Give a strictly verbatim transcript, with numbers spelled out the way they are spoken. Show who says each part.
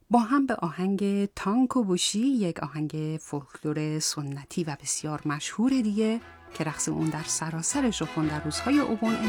Speaker 1: با هم به آهنگ تانکو بوشی، یک آهنگ فولکلور سنتی و بسیار مشهور دیگه که رقص اون در سراسر ژاپن در روزهای اوبون